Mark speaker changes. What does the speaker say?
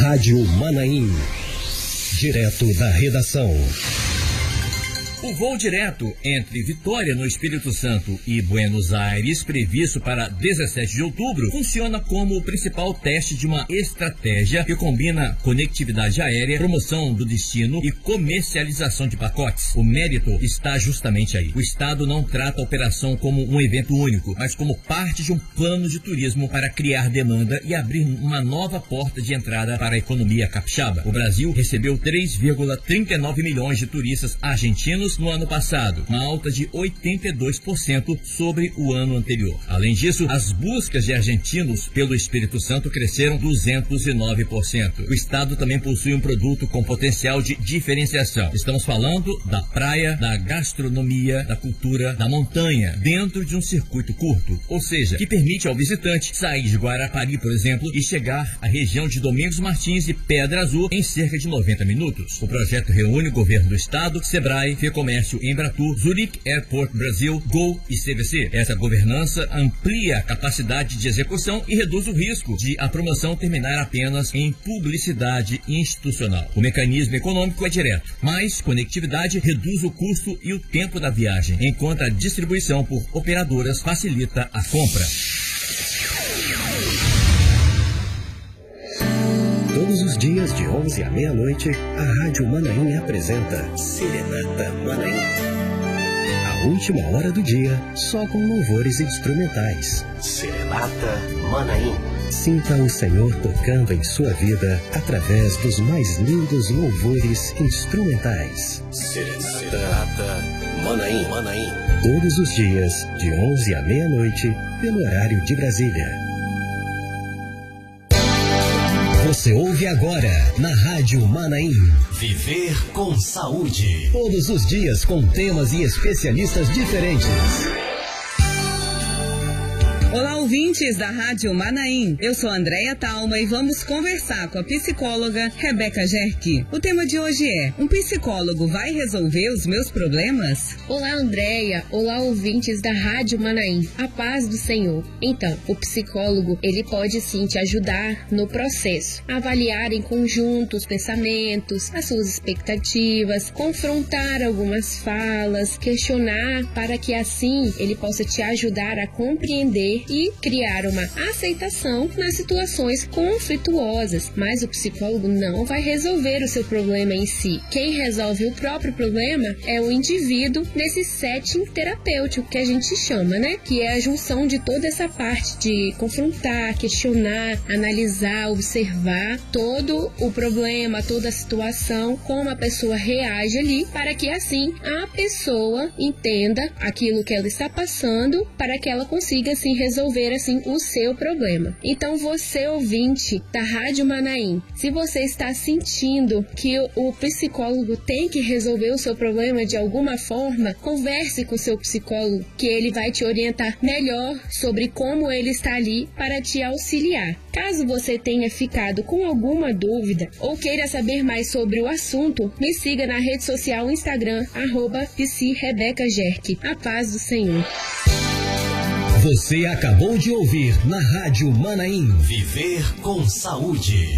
Speaker 1: Rádio Manaim. Direto da redação.
Speaker 2: O voo direto entre Vitória, no Espírito Santo, e Buenos Aires, previsto para 17 de outubro, funciona como o principal teste de uma estratégia que combina conectividade aérea, promoção do destino e comercialização de pacotes. O mérito está justamente aí. O Estado não trata a operação como um evento único, mas como parte de um plano de turismo para criar demanda e abrir uma nova porta de entrada para a economia capixaba. O Brasil recebeu 3,39 milhões de turistas argentinos no ano passado, uma alta de 82% sobre o ano anterior. Além disso, as buscas de argentinos pelo Espírito Santo cresceram 209%. O Estado também possui um produto com potencial de diferenciação. Estamos falando da praia, da gastronomia, da cultura, da montanha, dentro de um circuito curto, ou seja, que permite ao visitante sair de Guarapari, por exemplo, e chegar à região de Domingos Martins e Pedra Azul em cerca de 90 minutos. O projeto reúne o governo do Estado, Sebrae, Comércio, Embratur, Zurich Airport Brasil, Gol e CVC. Essa governança amplia a capacidade de execução e reduz o risco de a promoção terminar apenas em publicidade institucional. O mecanismo econômico é direto, mas conectividade reduz o custo e o tempo da viagem, enquanto a distribuição por operadoras facilita a compra.
Speaker 1: Todos os dias, de 11 à meia-noite, a Rádio Manaim apresenta Serenata Manaim. A última hora do dia, só com louvores instrumentais. Serenata Manaim. Sinta o Senhor tocando em sua vida através dos mais lindos louvores instrumentais. Serenata Manaim. Todos os dias, de 11 à meia-noite, pelo horário de Brasília. Você ouve agora, na Rádio Manaim, Viver com Saúde. Todos os dias com temas e especialistas diferentes.
Speaker 3: Olá, ouvintes da Rádio Manaim. Eu sou Andréia Talma e vamos conversar com a psicóloga Rebeca Gerke. O tema de hoje é: um psicólogo vai resolver os meus problemas?
Speaker 4: Olá, Andréia. Olá, ouvintes da Rádio Manaim. A paz do Senhor. Então, o psicólogo, ele pode sim te ajudar no processo. Avaliar em conjunto os pensamentos, as suas expectativas, confrontar algumas falas, questionar para que assim ele possa te ajudar a compreender e criar uma aceitação nas situações conflituosas. Mas o psicólogo não vai resolver o seu problema em si. Quem resolve o próprio problema é o indivíduo nesse setting terapêutico que a gente chama, né? Que é a junção de toda essa parte de confrontar, questionar, analisar, observar todo o problema, toda a situação, como a pessoa reage ali, para que assim a pessoa entenda aquilo que ela está passando, para que ela consiga assim resolver assim o seu problema. Então, você, ouvinte da Rádio Manaim, se você está sentindo que o psicólogo tem que resolver o seu problema de alguma forma, converse com o seu psicólogo, que ele vai te orientar melhor sobre como ele está ali para te auxiliar. Caso você tenha ficado com alguma dúvida ou queira saber mais sobre o assunto, me siga na rede social Instagram, @psirebecagerke. A paz do Senhor.
Speaker 1: Você acabou de ouvir na Rádio Manaim, Viver com Saúde.